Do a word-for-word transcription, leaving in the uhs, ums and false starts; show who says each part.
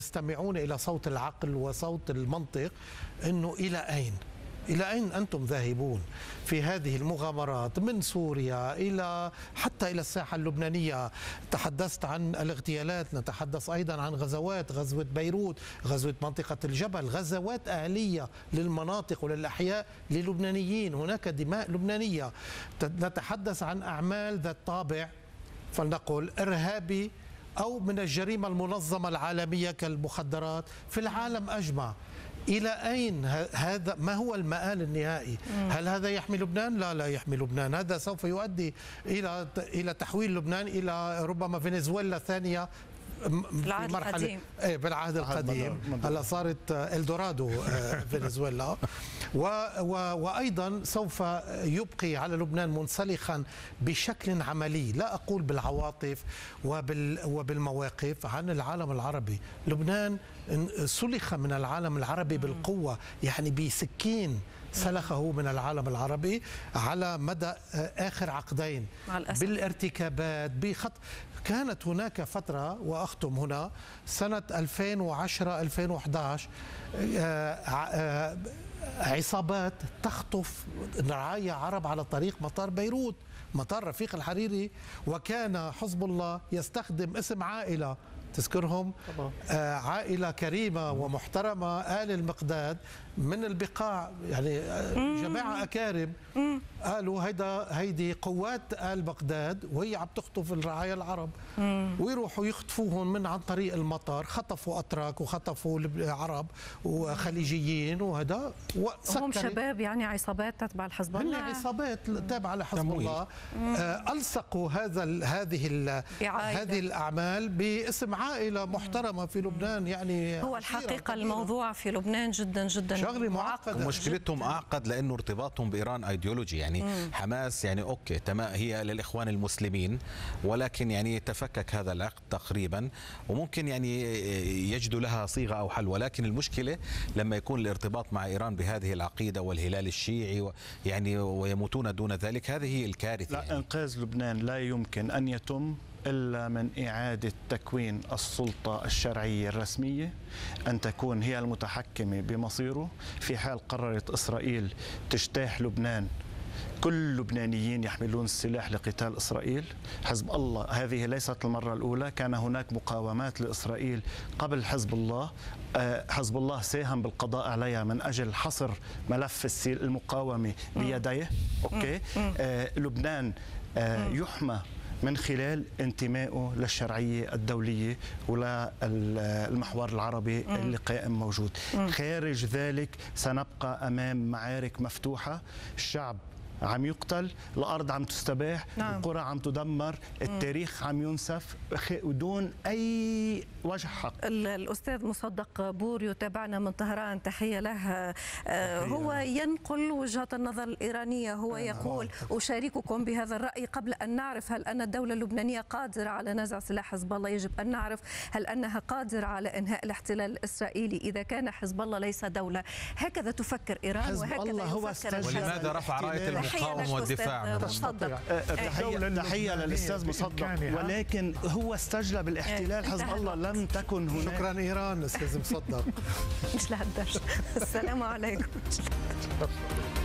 Speaker 1: يستمعون إلى صوت العقل وصوت المنطق، أنه إلى أين؟ إلى أين أنتم ذاهبون في هذه المغامرات من سوريا إلى حتى إلى الساحة اللبنانية؟ تحدثت عن الاغتيالات، نتحدث أيضا عن غزوات، غزوة بيروت، غزوة منطقة الجبل، غزوات أهلية للمناطق وللأحياء للبنانيين، هناك دماء لبنانية. نتحدث عن أعمال ذات طابع فلنقل إرهابي أو من الجريمة المنظمة العالمية كالمخدرات في العالم أجمع. إلى أين هذا؟ ما هو المآل النهائي؟ هل هذا يحمي لبنان؟ لا لا يحمي لبنان. هذا سوف يؤدي إلى إلى تحويل لبنان إلى ربما فنزويلا ثانية
Speaker 2: بالعهد القديم.
Speaker 1: ايه بالعهد القديم. هلا صارت الدورادو فنزويلا. و و وايضا سوف يبقي على لبنان منسلخا بشكل عملي، لا اقول بالعواطف وبال وبالمواقف، عن العالم العربي. لبنان سلخ من العالم العربي بالقوه، يعني بسكين سلخه من العالم العربي على مدى آخر عقدين بالارتكابات بخط. كانت هناك فترة، وأختم هنا، سنة ألفين وعشرة ألفين وأحد عشر عصابات تخطف رعايا عرب على طريق مطار بيروت، مطار رفيق الحريري، وكان حزب الله يستخدم اسم عائلة تذكرهم، آه عائلة كريمة ومحترمة آل المقداد من البقاع، يعني جماعة أكارم، قالوا هيدا هيدي قوات آل بغداد وهي عم تخطف الرعايا العرب، ويروحوا يخطفوهم من عن طريق المطار. خطفوا أتراك وخطفوا عرب وخليجيين، وهذا
Speaker 2: هم شباب يعني عصابات تتبع الحزب الله،
Speaker 1: هن عصابات تابعة لحزب الله. آه ألصقوا هذا ال هذه ال هذه الأعمال باسم عائلة محترمة في لبنان. يعني
Speaker 2: هو الحقيقة الموضوع في لبنان جدا جدا
Speaker 1: شغله معقدة.
Speaker 3: مشكلتهم أعقد لأنه ارتباطهم بإيران أيديولوجي، يعني مم. حماس يعني أوكي تمام هي للإخوان المسلمين، ولكن يعني تفكك هذا العقد تقريبا، وممكن يعني يجدوا لها صيغة أو حل. ولكن المشكلة لما يكون الارتباط مع إيران بهذه العقيدة والهلال الشيعي يعني ويموتون دون ذلك، هذه هي الكارثة.
Speaker 4: لا
Speaker 3: يعني.
Speaker 4: إنقاذ لبنان لا يمكن أن يتم إلا من إعادة تكوين السلطة الشرعية الرسمية، أن تكون هي المتحكمة بمصيره. في حال قررت إسرائيل تجتاح لبنان، كل اللبنانيين يحملون السلاح لقتال إسرائيل. حزب الله هذه ليست المرة الأولى، كان هناك مقاومات لإسرائيل قبل حزب الله. حزب الله ساهم بالقضاء عليها من أجل حصر ملف المقاومة بيديه. أوكي. آه لبنان آه يحمى من خلال انتمائه للشرعية الدولية وللمحور العربي مم. اللي قائم موجود. مم. خارج ذلك سنبقى أمام معارك مفتوحة، الشعب عم يقتل، الأرض عم تستباح، نعم. القرى عم تدمر، التاريخ عم ينسف بدون أي وجه حق.
Speaker 2: الأستاذ مصدق بور يتابعنا من طهران، تحية له. هو ينقل وجهة النظر الإيرانية، هو يقول أشارككم بهذا الرأي. قبل أن نعرف هل أن الدولة اللبنانية قادرة على نزع سلاح حزب الله، يجب أن نعرف هل أنها قادرة على إنهاء الاحتلال الإسرائيلي إذا كان حزب الله ليس دولة. هكذا تفكر إيران وهكذا يفكر.
Speaker 3: ولماذا رفع راية المقاومة والدفاع؟
Speaker 4: تحية للأستاذ مصدق، ولكن هو استجلب الاحتلال. حزب الله لم تكن هناك.
Speaker 1: شكرا إيران أستاذ مصدق.
Speaker 2: مش لهالدرجة. السلام عليكم.